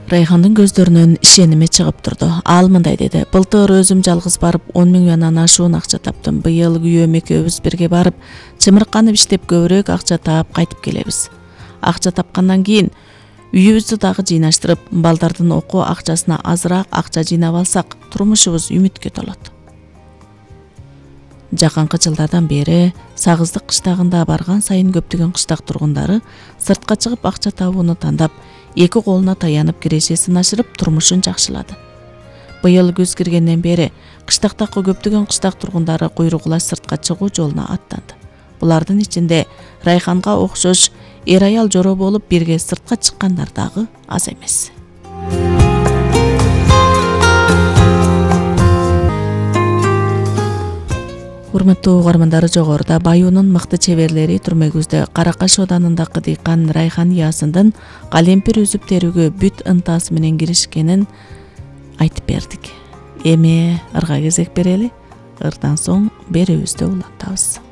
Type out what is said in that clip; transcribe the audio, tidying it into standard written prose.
Райхандын көздөрүнөн ишеними чыгып турду. Ал мындай деди: "Былтыр өзүм жалгыз барып 10 миллионнан ашуун акча таптым. Быйыл күйөөм экөөбүз бирге барып, чымырканып иштеп көбүрөөк акча таап кайтып келебиз. Акча тапкандан кийин үйүбүздү дагы жыйнаштырып, балдардын окуу акчасына азыраак акча жыйнап алсак, турмушубуз үмүткө толот." Жакынкы жылдардан бери Сагыздык кыштагында барган сайын көптөгөн кыштак тургундары сыртка чыгып акча табууну тандап, эки колуна таянып кирешесин ашырып турмушун жакшылады. Быйыл күз киргенден бери кыштактагы көптөгөн кыштак тургундары куйругулаш сыртка чыгуу жолуна аттанды. Булардын ичинде Райханга окшош эр аял жоро болуп бирге сыртка чыккандар дагы аз эмес. Урматтуу угармандары, жогоруда Баюунун мыкты чеберлери түрмөгүздө Каракаш оданындагы дыйкан Райхан Ясындын калемпир үзүп терүүгө бүт ынтасы менен киришкенин айтып бердик. Эми ырга кезек берели. Ырдан соң берүүбүздү улантабыз.